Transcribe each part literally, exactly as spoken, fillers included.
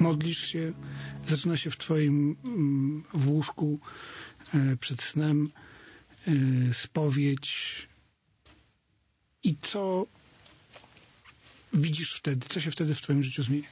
modlisz się, zaczyna się w twoim mm, w łóżku e, przed snem e, spowiedź. I co widzisz wtedy? Co się wtedy w twoim życiu zmienia?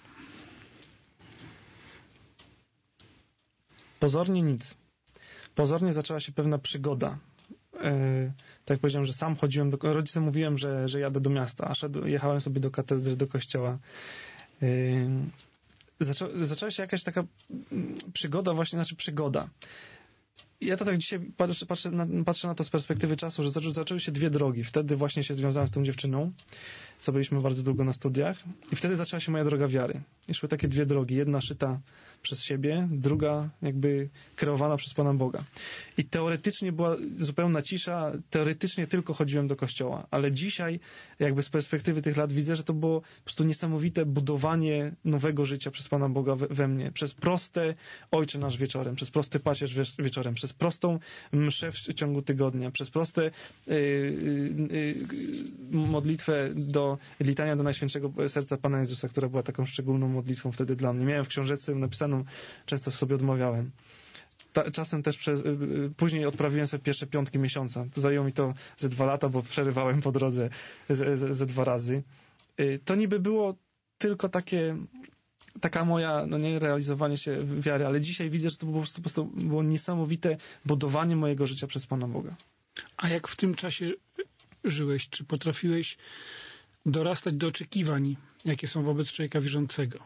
Pozornie nic. Pozornie zaczęła się pewna przygoda. Yy, tak jak powiedziałem, że sam chodziłem do... Rodzicom mówiłem, że, że jadę do miasta, a szedł, jechałem sobie do katedry, do kościoła. Yy, zaczą, zaczęła się jakaś taka przygoda właśnie, znaczy przygoda. Ja to tak dzisiaj patrzę, patrzę, na, patrzę na to z perspektywy czasu, że zaczą, zaczęły się dwie drogi. Wtedy właśnie się związałem z tą dziewczyną, co byliśmy bardzo długo na studiach, i wtedy zaczęła się moja droga wiary. I szły takie dwie drogi. Jedna szyta przez siebie, druga jakby kreowana przez Pana Boga. I teoretycznie była zupełna cisza, teoretycznie tylko chodziłem do kościoła, ale dzisiaj jakby z perspektywy tych lat widzę, że to było po prostu niesamowite budowanie nowego życia przez Pana Boga we, we mnie. Przez proste Ojcze Nasz wieczorem, przez prosty pacierz wieczorem, przez prostą mszę w ciągu tygodnia, przez proste yy, yy, yy, modlitwę do litania do Najświętszego Serca Pana Jezusa, która była taką szczególną modlitwą wtedy dla mnie. Miałem w książeczce napisaną, często sobie odmawiałem. Ta, czasem też przez, yy, później odprawiłem sobie pierwsze piątki miesiąca. To zajęło mi to ze dwa lata, bo przerywałem po drodze ze, ze, ze dwa razy. Yy, to niby było tylko takie taka moja, no nie realizowanie się wiary, ale dzisiaj widzę, że to było po prostu było niesamowite budowanie mojego życia przez Pana Boga. A jak w tym czasie żyłeś? Czy potrafiłeś dorastać do oczekiwań, jakie są wobec człowieka wierzącego?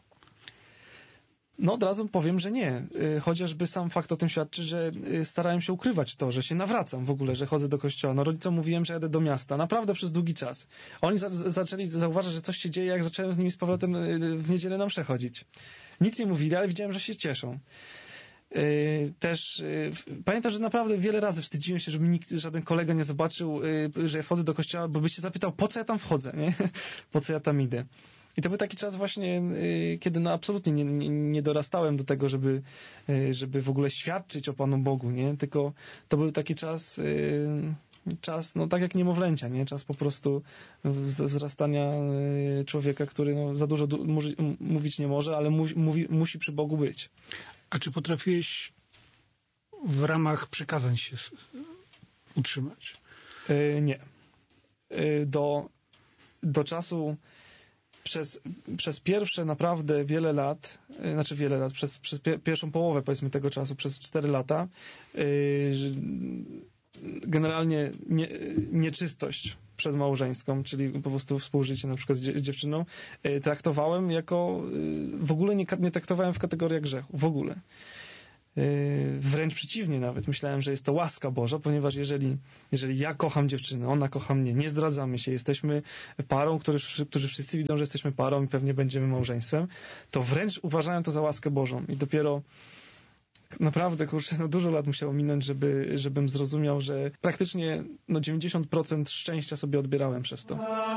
No od razu powiem, że nie. Chociażby sam fakt o tym świadczy, że starałem się ukrywać to, że się nawracam w ogóle, że chodzę do kościoła. No rodzicom mówiłem, że jadę do miasta. Naprawdę przez długi czas. Oni za- zaczęli zauważyć, że coś się dzieje, jak zacząłem z nimi z powrotem w niedzielę na mszę chodzić. Nic nie mówili, ale widziałem, że się cieszą. Yy, też yy, pamiętam, że naprawdę wiele razy wstydziłem się, żeby nikt, żaden kolega nie zobaczył, yy, że ja wchodzę do kościoła, bo by się zapytał, po co ja tam wchodzę, nie? Po co ja tam idę. I to był taki czas właśnie, yy, kiedy no absolutnie nie, nie, nie dorastałem do tego, żeby, yy, żeby w ogóle świadczyć o Panu Bogu, nie? Tylko to był taki czas, yy, czas, no tak jak niemowlęcia, nie? Czas po prostu wzrastania yy, człowieka, który no, za dużo du- mówi, mówić nie może, ale mu- mówi, musi przy Bogu być. A czy potrafiłeś w ramach przykazań się utrzymać? Yy, nie. Yy, do, do czasu przez, przez pierwsze naprawdę wiele lat, yy, znaczy wiele lat, przez, przez pie, pierwszą połowę powiedzmy tego czasu, przez cztery lata, yy, generalnie nie, nieczystość przedmałżeńską, czyli po prostu współżycie na przykład z, dzie, z dziewczyną, yy, traktowałem jako, yy, w ogóle nie, nie traktowałem w kategoriach grzechu, w ogóle. Yy, wręcz przeciwnie nawet. Myślałem, że jest to łaska Boża, ponieważ jeżeli, jeżeli ja kocham dziewczynę, ona kocha mnie, nie zdradzamy się, jesteśmy parą, którzy, którzy wszyscy widzą, że jesteśmy parą i pewnie będziemy małżeństwem, to wręcz uważałem to za łaskę Bożą. I dopiero naprawdę, kurczę, no dużo lat musiało minąć, żeby, żebym zrozumiał, że praktycznie no dziewięćdziesiąt procent szczęścia sobie odbierałem przez to.